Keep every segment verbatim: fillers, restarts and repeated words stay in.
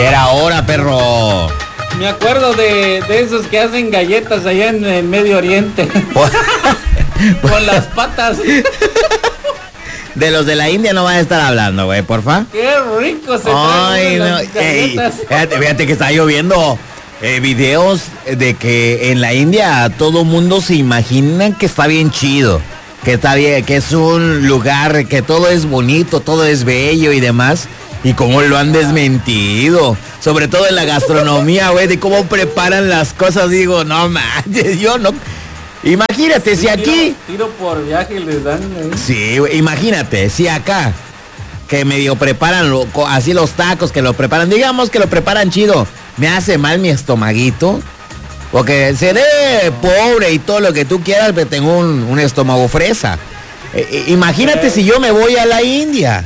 Ya era hora, perro. Me acuerdo de, de esos que hacen galletas allá en el Medio Oriente. Con las patas. De los de la India no van a estar hablando, güey, porfa. Qué rico se Ay, no. las galletas. Ey, fíjate, fíjate que está lloviendo eh, videos de que en la India todo mundo se imagina que está bien chido. Que está bien, que es un lugar, que todo es bonito, todo es bello y demás. Y cómo lo han desmentido. Sobre todo en la gastronomía, güey, de cómo preparan las cosas. Digo, no manches, yo no... Imagínate, si aquí... Tiro por viaje les dan, ¿eh? Sí, güey, imagínate, si acá, que medio preparan lo, así los tacos, que lo preparan, digamos que lo preparan chido, me hace mal mi estomaguito, porque seré pobre y todo lo que tú quieras, pero tengo un, un estómago fresa. Eh, imagínate si yo me voy a la India.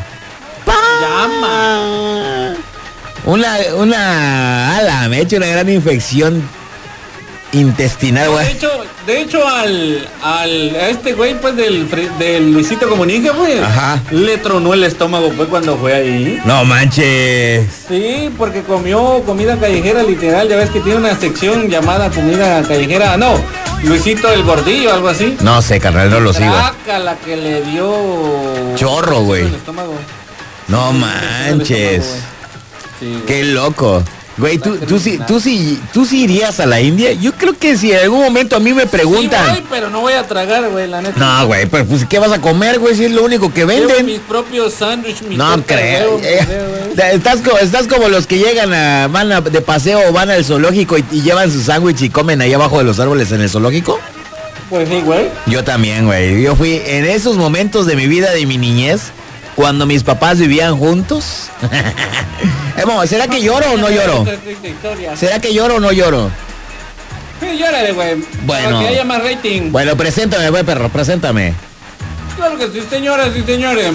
Llama. Una, una, ala, me he hecho una gran infección intestinal, güey. De hecho, de hecho al, al a este güey pues del, del Luisito Comunica, pues, ajá, le tronó el estómago pues cuando fue ahí. No manches. Sí, porque comió comida callejera literal, ya ves que tiene una sección llamada comida callejera, no, Luisito el Gordillo, algo así. No sé, carnal, no lo sigo. Traca la que le dio chorro, güey. No sí, manches. Sí, qué loco. Güey, ¿tú, tú, sí, tú, sí, ¿tú sí irías a la India? Yo creo que si en algún momento a mí me preguntan... Sí, voy, pero no voy a tragar, güey, la neta. No, güey, pero pues ¿qué vas a comer, güey? Si es lo único que venden. Llevo mis propios sándwiches, mis no creo. Eh, estás, como, estás como los que llegan a... Van a, de paseo o van al zoológico y, y llevan su sándwich y comen ahí abajo de los árboles en el zoológico. Pues sí, güey. Yo también, güey. Yo fui en esos momentos de mi vida, de mi niñez... Cuando mis papás vivían juntos. ¿Será que lloro o no lloro? ¿Será que lloro o no lloro? Sí, llórale, güey. Bueno. Para que haya más rating. Bueno, preséntame, güey, perro, preséntame. Claro que sí, señoras y señores.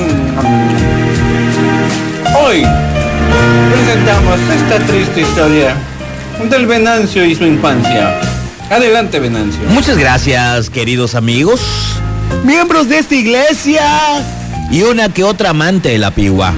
Hoy presentamos esta triste historia del Venancio y su infancia. Adelante, Venancio. Muchas gracias, queridos amigos, miembros de esta iglesia y una que otra amante de la pigua.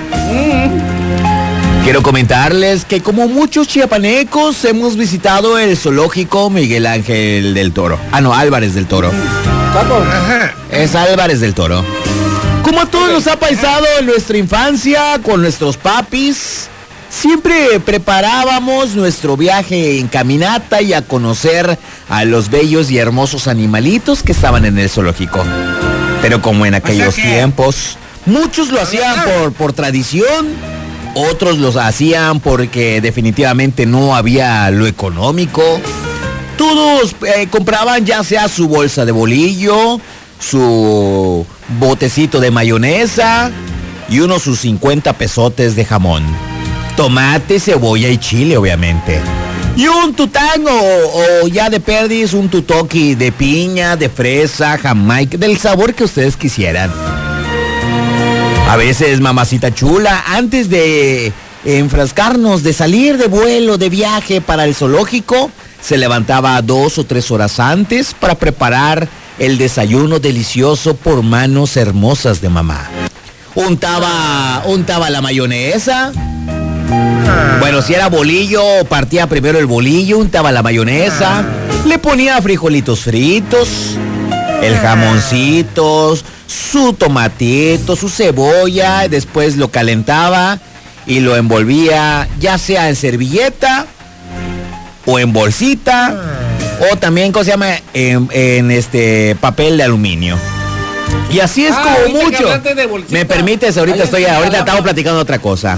Mm. Quiero comentarles que como muchos chiapanecos hemos visitado el zoológico Miguel Ángel del Toro. Ah, no, Álvarez del Toro. Ajá. Es Álvarez del Toro. Como a todos nos ha pasado en nuestra infancia con nuestros papis, siempre preparábamos nuestro viaje en caminata y a conocer a los bellos y hermosos animalitos que estaban en el zoológico. Pero como en aquellos o sea que... tiempos, muchos lo hacían por, por tradición, otros los hacían porque definitivamente no había lo económico. Todos eh, compraban ya sea su bolsa de bolillo, su botecito de mayonesa y unos sus cincuenta pesotes de jamón. Tomate, cebolla y chile, obviamente. Y un tután o, o ya de perdiz, un tutoki de piña, de fresa, jamaica, del sabor que ustedes quisieran. A veces, mamacita chula, antes de enfrascarnos, de salir de vuelo, de viaje para el zoológico, se levantaba dos o tres horas antes para preparar el desayuno delicioso por manos hermosas de mamá. Untaba, untaba la mayonesa. Bueno, si era bolillo, partía primero el bolillo, untaba la mayonesa, le ponía frijolitos fritos, el jamoncito, su tomatito, su cebolla, después lo calentaba y lo envolvía ya sea en servilleta o en bolsita o también, ¿cómo se llama? En, en este papel de aluminio. Y así es ah, como mucho. ¿Me permites? Ahorita estoy, ahorita estamos platicando otra cosa.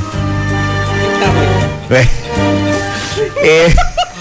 eh,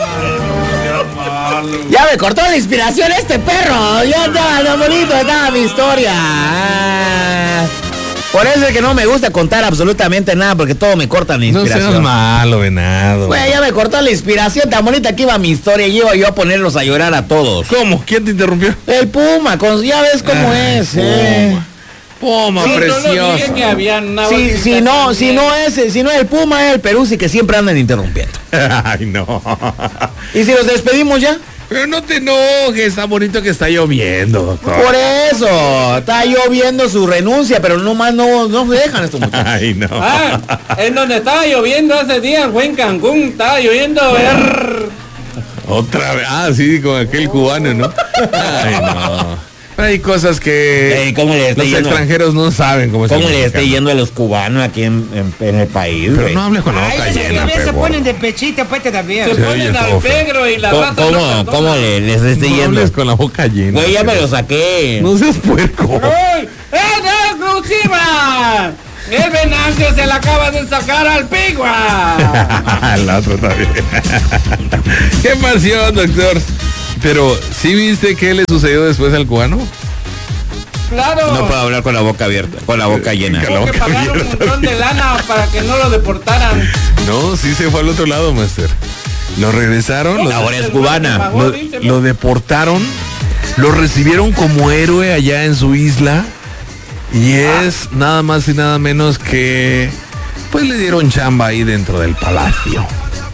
ya me cortó la inspiración este perro. Ya estaba lo bonito, estaba mi historia. Ah, por eso es que no me gusta contar absolutamente nada, porque todo me corta la inspiración. No seas malo, venado. Güey, ya me cortó la inspiración, tan bonita que iba mi historia y iba yo a ponerlos a llorar a todos. ¿Cómo? ¿Quién te interrumpió? El Puma, con, ya ves cómo Ay, es, Puma. eh. Puma, sí, precioso. No, que había si, si no, si no es, si no es el Puma, es el Perú, sí que siempre andan interrumpiendo. Ay, no. ¿Y si los despedimos ya? Pero no te enojes, está bonito que está lloviendo, doctor. Por eso, está lloviendo su renuncia, pero nomás no, no dejan estos muchachos. Ay, no. Ah, en donde estaba lloviendo hace días, fue en Cancún, estaba lloviendo. Ver... Otra vez. Ah, sí, con aquel cubano, ¿no? Ay, no. Hay cosas que Ey, ¿cómo le está los yendo? extranjeros no saben cómo es ¿Cómo el le esté mexicano. yendo a los cubanos aquí en, en, en el país, Pero güey? no hables con la boca Ay, llena, también se pero. ponen de pechito, pues también. Se Sí, ponen oye, al todo feo. pegro y la ¿Cómo, raza no cómo, perdona. cómo le, les esté No yendo? hables con la boca llena. Güey, ya me pero- lo saqué. No seas puerco. ¡Ay! ¡Es exclusiva! El Venancio se la acaba de sacar al Pigua. La otra también. Qué pasión, doctor. Pero, ¿sí viste qué le sucedió después al cubano? Claro. No puedo hablar con la boca abierta, con la boca llena. Con la Tuvo que boca pagar un abierta. montón de lana para que no lo deportaran. No, sí se fue al otro lado, master. Lo regresaron, lo, Ahora es cubana. lo, lo deportaron, lo recibieron como héroe allá en su isla. Y es nada más y nada menos que, pues le dieron chamba ahí dentro del palacio.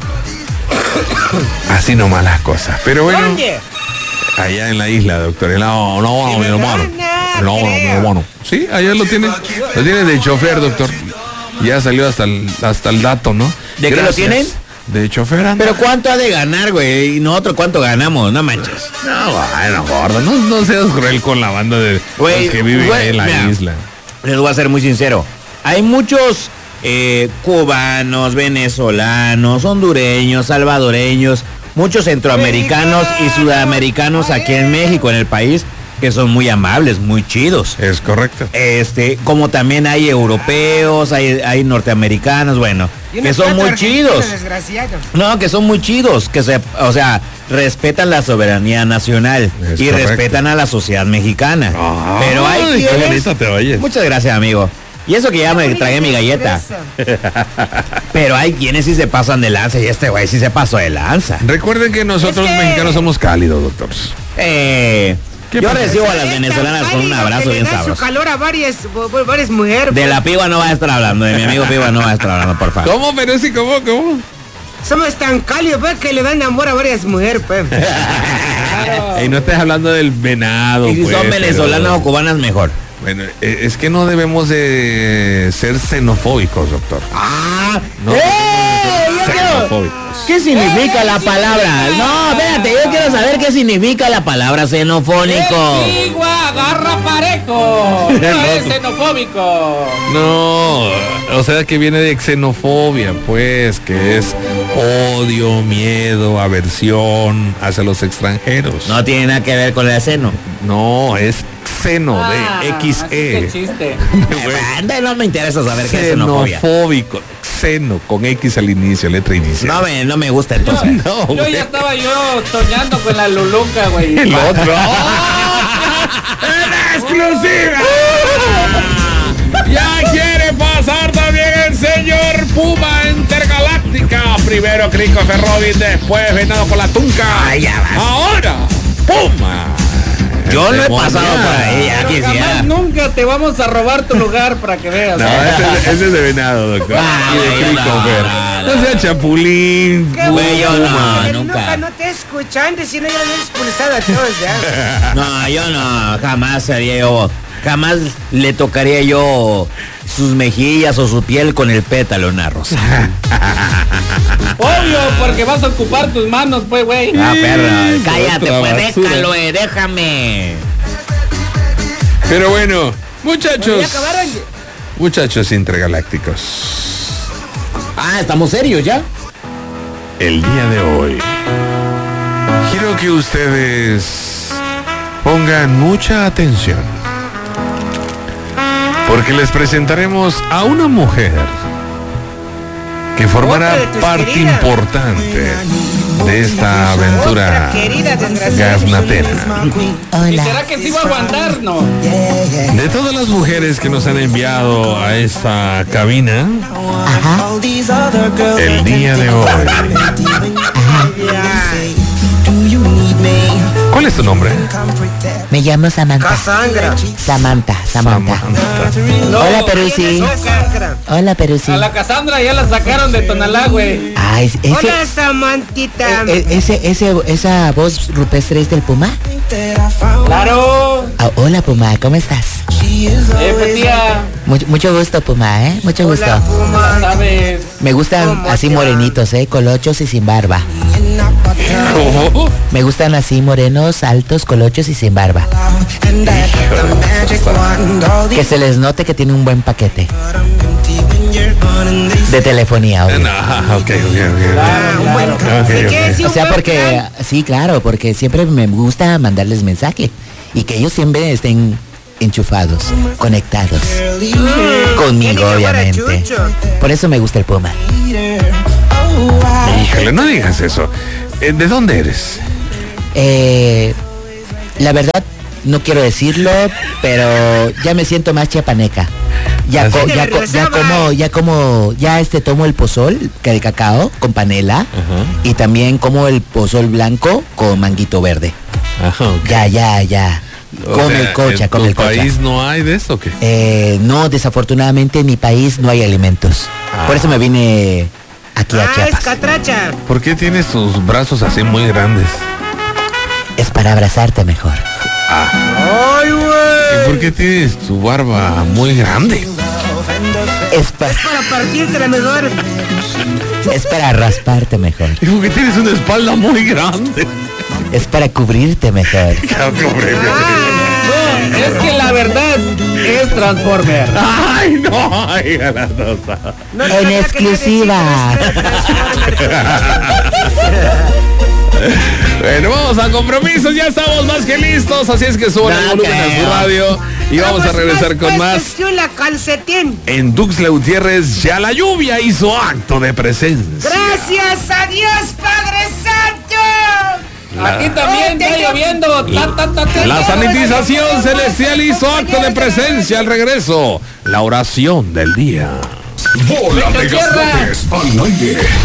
Así nomás las cosas. Pero bueno, ¿Dónde? allá en la isla, doctor. No, no, no, mi hermano. No, No, no, mi creo. hermano. Sí, allá lo tiene. Lo tiene de chofer, doctor. Ya salió hasta el, hasta el dato, ¿no? ¿De qué lo Gracias. tienen? De chofer, anda. Pero ¿cuánto ha de ganar, güey? Y nosotros ¿cuánto ganamos? No manches. No, bueno, gordo, no, no seas cruel con la banda de Güey, los que viven güey, ahí en la mira, isla. Les voy a ser muy sincero. Hay muchos eh, cubanos, venezolanos, hondureños, salvadoreños, muchos centroamericanos y sudamericanos aquí en México, en el país, que son muy amables, muy chidos. Es correcto. Este, como también hay europeos, hay, hay norteamericanos, bueno, Y que unos son cuantos muy argentinos, chidos. desgraciados. No, que son muy chidos, que se, o sea, respetan la soberanía nacional Es y correcto. respetan a la sociedad mexicana. Ay, Pero hay qué quienes... bonito te oyes. Muchas gracias, amigo. Y eso que ya me tragué mi galleta. Pero hay quienes sí se pasan de lanza y este güey sí se pasó de lanza. Recuerden que nosotros Es que- mexicanos somos cálidos, doctores. Eh, ¿Qué yo pasa? recibo a las Es tan venezolanas con un cálido abrazo que le bien da su sabroso. calor a varias, bo- varias mujeres. De la piba no va a estar hablando, de mi amigo piba no va a estar hablando, por favor. ¿Cómo, pero sí, cómo, cómo? Somos tan cálidos, pues, que le dan amor a varias mujeres, pues. Y no estés hablando del venado. Y si pues, son venezolanas pero- o cubanas, mejor. Bueno, eh, es que no debemos de ser xenofóbicos, doctor. Ah, No, ¡eh! no, no, Yo quiero- xenofóbicos. ¿Qué significa la palabra? No, espérate, yo quiero saber qué significa la palabra xenofónico. El Pigua agarra parejo. No es xenofóbico. No, o sea que viene de xenofobia, pues, que es odio, miedo, aversión hacia los extranjeros. No tiene nada que ver con el seno. No, es xeno, Ah, de X qué E. chiste. Anda, no me interesa saber qué es xenofobia. Xenofóbico, xeno, con X al inicio, letra inicial. No me, no me gusta entonces. No, Yo güey. ya estaba yo soñando con la luluca, güey. El otro. ¡En exclusiva! Ya quiere pasar también el señor Puma Intergaláctica. Primero Christopher Robin, después Venado con la Tunca. Ay, ya vas. Ahora, Puma. Yo no he Endemoniado. pasado por ahí, ya Pero quisiera. jamás nunca te vamos a robar tu lugar para que veas. No, ese, ese es de Venado, doctor. Ah, Y de no, Christopher. no, no. No sea chapulín. Qué Güey, yo no, Puma. Pero nunca. nunca no te escuchan, si no ya lo he expulsado a todos ya. No, yo no, jamás sería yo, jamás le tocaría yo sus mejillas o su piel con el pétalo de una rosa. Obvio, porque vas a ocupar tus manos, pues, güey. Ah, perra, cállate, otra pues basura. déjalo, eh, déjame. Pero bueno, muchachos. ¿Ya acabaron? Muchachos intergalácticos. Ah, estamos serios ya. El día de hoy quiero que ustedes pongan mucha atención, porque les presentaremos a una mujer que formará Otra de tus parte queridas. importante de esta aventura Otra querida desgraciada. gaznatera. ¿Y será que sí va a aguantar? No. De todas las mujeres que nos han enviado a esta cabina, el día de hoy. ¿Cuál es tu nombre? Me llamo Samantha. Cassandra. Samantha, Samantha. No, Hola, Perusi. Cassandra. Hola, Perusi. A la Cassandra ya la sacaron de Tonalá, güey. Ah, Ay, ese, Hola, Samantita. e- e- ese, ese, esa voz rupestre es del Puma. Claro. Ah, hola, Puma, ¿cómo estás? Eh, tía. Mucho, mucho gusto, Puma, ¿eh? Mucho gusto. Hola, Puma. ¿Sabes? Me gustan ¿Cómo así te va? morenitos, ¿eh? Colochos y sin barba. ¿Cómo? Me gustan así morenos, altos, colochos y sin barba. Que se les note que tiene un buen paquete de telefonía, obvio. No, ok, ok, ok. Ah, bueno, Ok, ¿se ok. quiere decir O un sea, buen porque, plan? sí, claro, porque siempre me gusta mandarles mensaje y que ellos siempre estén enchufados, conectados conmigo, Tiene que obviamente. fuera Chucho. Por eso me gusta el Puma. Híjole, no digas eso. Eh, ¿De dónde eres? Eh, la verdad, no quiero decirlo, pero ya me siento más chiapaneca. Ya, ¿Ah, co- sí? ya, co- ya como, ya como, ya este tomo el pozol que de cacao con panela y también como el pozol blanco con manguito verde. Ajá, ok. Ya, ya, ya. O Come sea, el cocha, ¿en come tu el cocha. país no hay de esto o qué? Eh, no, desafortunadamente en mi país no hay alimentos. Por eso me vine aquí a Ah, es Chiapas. catracha. ¿Por qué tienes tus brazos así muy grandes? Es para abrazarte mejor. Ay, ¿Y güey. por qué tienes tu barba muy grande? Es, pa- Para partirte la mejor. es para rasparte mejor. ¿Y por qué tienes una espalda muy grande? Es para cubrirte mejor. No, es que la verdad es Transformer. Ay, no, ay, ganatosa. No, En no, no, que exclusiva. Bueno, vamos a compromisos, ya estamos más que listos, así es que suban el No volumen a su creo. radio y vamos a regresar con más. Pues, la calcetín. En Tuxtla Gutiérrez ya la lluvia hizo acto de presencia. Gracias a Dios, Padre Santo. Aquí también está lloviendo. Ta, ta, ta, ta, La ta. sanitización celestial hizo acto de presencia al regreso. La oración del día. Bola de Tierra. gastotes al aire.